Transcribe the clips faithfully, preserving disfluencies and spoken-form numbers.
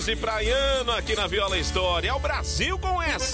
E Praiano aqui na Viola História, é o Brasil com S.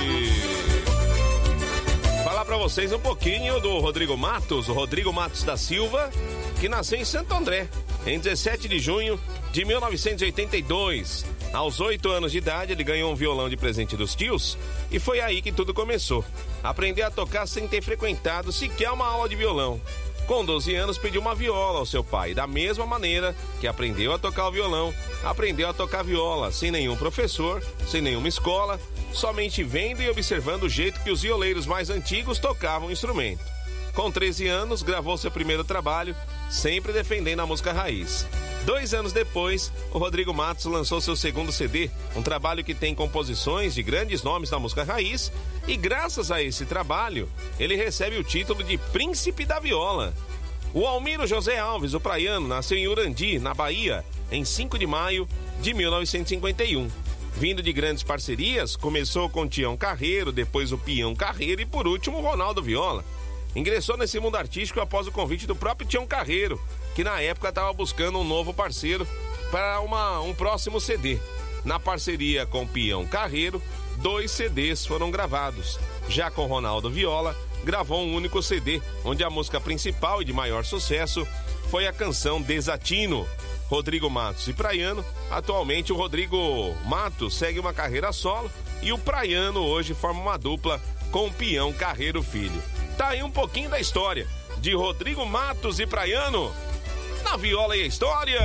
Falar pra vocês um pouquinho do Rodrigo Matos, o Rodrigo Matos da Silva, que nasceu em Santo André, em dezessete de junho de mil novecentos e oitenta e dois. Aos oito anos de idade, ele ganhou um violão de presente dos tios e foi aí que tudo começou. Aprendeu a tocar sem ter frequentado sequer uma aula de violão. Com doze anos, pediu uma viola ao seu pai. Da mesma maneira que aprendeu a tocar o violão, aprendeu a tocar viola, sem nenhum professor, sem nenhuma escola, somente vendo e observando o jeito que os violeiros mais antigos tocavam o instrumento. Com treze anos, gravou seu primeiro trabalho, sempre defendendo a música raiz. Dois anos depois, o Rodrigo Matos lançou seu segundo C D, um trabalho que tem composições de grandes nomes da música raiz, e graças a esse trabalho, ele recebe o título de Príncipe da Viola. O Almiro José Alves, o praiano, nasceu em Urandi, na Bahia, em cinco de maio de mil novecentos e cinquenta e um. Vindo de grandes parcerias, começou com Tião Carreiro, depois o Pião Carreiro e por último o Ronaldo Viola. Ingressou nesse mundo artístico após o convite do próprio Tião Carreiro, que na época estava buscando um novo parceiro para uma, um próximo C D. Na parceria com Pião Carreiro, dois C Ds foram gravados. Já com Ronaldo Viola, gravou um único C D, onde a música principal e de maior sucesso foi a canção Desatino. Rodrigo Matos e Praiano, atualmente o Rodrigo Matos segue uma carreira solo e o Praiano hoje forma uma dupla com o Pião Carreiro Filho. Tá aí um pouquinho da história de Rodrigo Matos e Praiano na Viola e a História.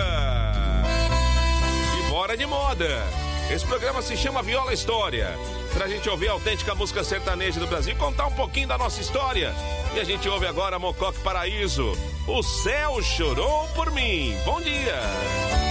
E bora de moda. Esse programa se chama Viola História, pra gente ouvir a autêntica música sertaneja do Brasil e contar um pouquinho da nossa história. E a gente ouve agora Mocoque Paraíso, O Céu Chorou por Mim. Bom dia.